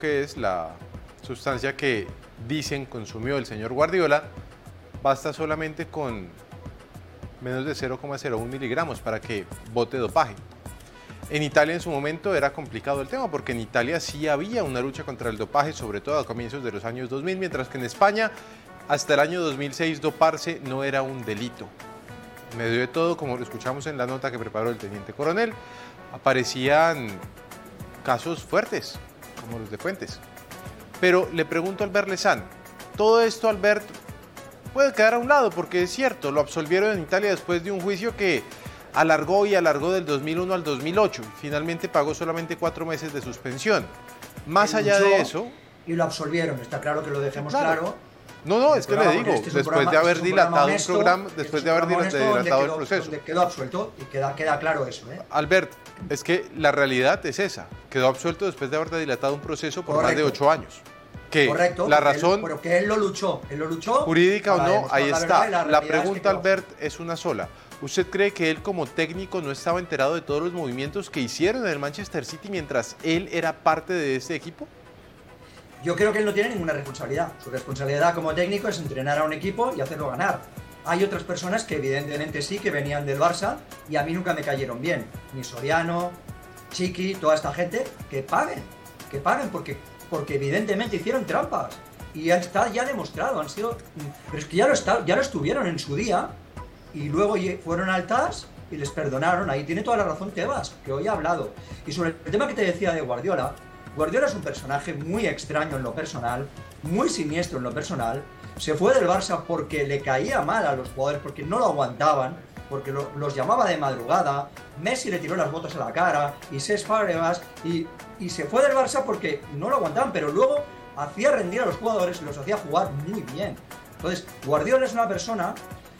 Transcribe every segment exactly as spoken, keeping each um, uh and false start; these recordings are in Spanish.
que es la sustancia que dicen consumió el señor Guardiola, basta solamente con menos de cero coma cero uno miligramos para que bote dopaje. En Italia en su momento era complicado el tema porque en Italia sí había una lucha contra el dopaje, sobre todo a comienzos de los años dos mil, mientras que en España hasta el año dos mil seis doparse no era un delito. En medio de todo, como lo escuchamos en la nota que preparó el teniente coronel, aparecían casos fuertes, como los de Fuentes. Pero le pregunto a Albert Lezán, todo esto, Albert, puede quedar a un lado, porque es cierto, lo absolvieron en Italia después de un juicio que alargó y alargó del dos mil uno al dos mil ocho. Finalmente pagó solamente cuatro meses de suspensión. Más allá de eso... Y lo absolvieron, está claro que lo dejemos claro. claro. No, no, es que le digo, este después programa, de haber este dilatado un programa, después este de haber dilatado quedó, el proceso. Donde quedó absuelto y queda, queda claro eso, ¿eh? Albert, es que la realidad es esa, quedó absuelto después de haber dilatado un proceso por Correcto. más de ocho años. Que Correcto, la razón... Él, pero que él lo luchó, él lo luchó. Jurídica o no, ahí la está. La, la pregunta, es Albert, es una sola. ¿Usted cree que él como técnico no estaba enterado de todos los movimientos que hicieron en el Manchester City mientras él era parte de ese equipo? Yo creo que él no tiene ninguna responsabilidad. Su responsabilidad como técnico es entrenar a un equipo y hacerlo ganar. Hay otras personas que evidentemente sí, que venían del Barça y a mí nunca me cayeron bien. Ni Soriano, Chiqui, toda esta gente, que paguen, que paguen porque, porque evidentemente hicieron trampas. Y ya está ya demostrado, han sido... Pero es que ya lo, está, ya lo estuvieron en su día y luego fueron al T A S y les perdonaron. Ahí tiene toda la razón Tebas, que hoy ha hablado. Y sobre el tema que te decía de Guardiola... Guardiola es un personaje muy extraño en lo personal, muy siniestro en lo personal. Se fue del Barça porque le caía mal a los jugadores, porque no lo aguantaban, porque lo, los llamaba de madrugada. Messi le tiró las botas a la cara, y Cesc Fábregas, y, y se fue del Barça porque no lo aguantaban, pero luego hacía rendir a los jugadores y los hacía jugar muy bien. Entonces, Guardiola es una persona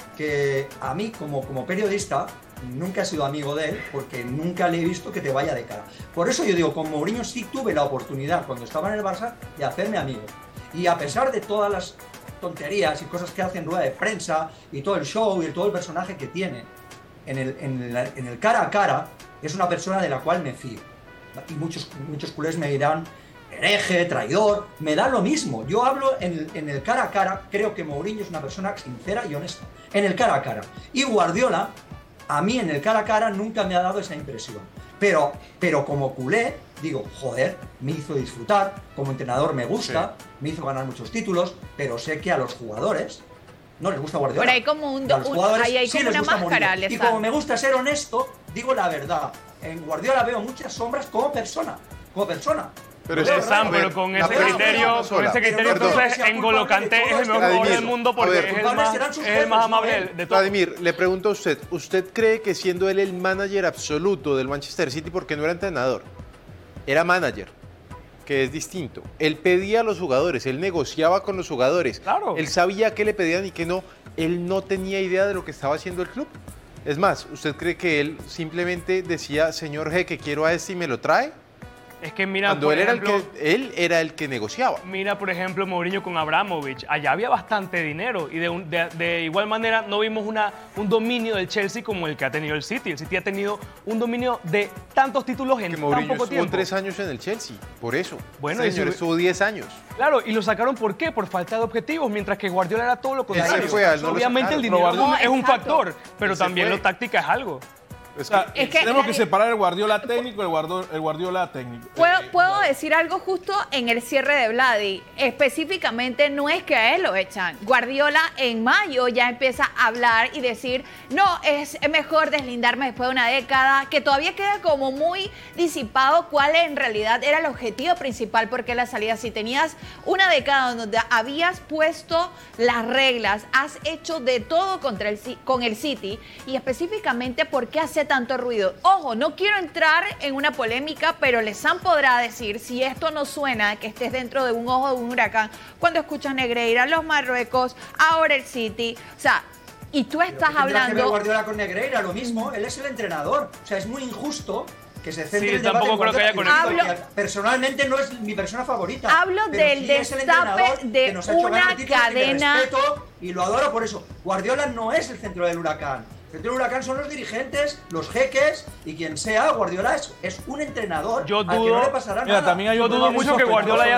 que a mí, como, como periodista, nunca he sido amigo de él porque nunca le he visto que te vaya de cara. Por eso yo digo, con Mourinho sí tuve la oportunidad cuando estaba en el Barça de hacerme amigo. Y a pesar de todas las tonterías y cosas que hace en rueda de prensa y todo el show y todo el personaje que tiene, en el, en, la, en el cara a cara es una persona de la cual me fío. Y muchos, muchos culés me dirán hereje, traidor, me da lo mismo. Yo hablo en el, en el cara a cara, creo que Mourinho es una persona sincera y honesta. En el cara a cara. Y Guardiola... A mí en el cara a cara nunca me ha dado esa impresión. Pero, pero como culé, digo, joder, me hizo disfrutar, como entrenador me gusta, sí. me hizo ganar muchos títulos, pero sé que a los jugadores no les gusta Guardiola. Pero hay como, un, a los jugadores ahí hay como sí les una gusta máscara. Y como me gusta ser honesto, digo la verdad. En Guardiola veo muchas sombras como persona, como persona. Pero, pero, Sam, pero con ese criterio, con ese criterio entonces N'Golo Kanté es el mejor jugador del mundo porque ver, es, el más, es el más amable de todos. Vladimir, le pregunto a usted, ¿usted cree que siendo él el manager absoluto del Manchester City, porque no era entrenador, era manager, que es distinto, él pedía a los jugadores, él negociaba con los jugadores, claro. él sabía qué le pedían y qué no, él no tenía idea de lo que estaba haciendo el club? Es más, ¿usted cree que él simplemente decía, señor G, que quiero a este y me lo trae? Es que mira, Cuando por él, ejemplo, era el que, él era el que negociaba. Mira, por ejemplo, Mourinho con Abramovich. Allá había bastante dinero y de, un, de, de igual manera no vimos una, un dominio del Chelsea como el que ha tenido el City. El City ha tenido un dominio de tantos títulos en que tan Mourinho poco tiempo. Estuvo tres años en el Chelsea, por eso. Bueno, señor, y estuvo diez años. Claro, y lo sacaron ¿por qué? Por falta de objetivos, mientras que Guardiola era todo lo contrario. Él se fue, él no Obviamente el dinero no, es un factor, pero también la táctica es algo. O sea, es que tenemos que separar el Guardiola técnico y el Guardiola, el Guardiola técnico. ¿Puedo, eh, puedo decir algo justo en el cierre de Vladi? Específicamente no es que a él lo echan. Guardiola en mayo ya empieza a hablar y decir, no, es mejor deslindarme después de una década, que todavía queda como muy disipado cuál en realidad era el objetivo principal, porque la salida, si tenías una década donde habías puesto las reglas, has hecho de todo contra el, con el City, y específicamente por qué hace tanto ruido. Ojo, no quiero entrar en una polémica, pero Lezán podrá decir si esto no suena que estés dentro de un ojo de un huracán cuando escuchas Negreira, los Marruecos, ahora el City. O sea, y tú estás pero hablando... Que ver Guardiola con Negreira, lo mismo, él es el entrenador. O sea, es muy injusto que se centre sí, en el debate. Tampoco creo que haya conectado. Hablo, personalmente no es mi persona favorita. Hablo del sí destape de una cadena. Respeto, y lo adoro por eso. Guardiola no es el centro del huracán. El centro del huracán son los dirigentes, los jeques y quien sea. Guardiola es, es un entrenador yo dudo, al que no le pasará mira, nada. También hay yo dudo mucho que Guardiola haya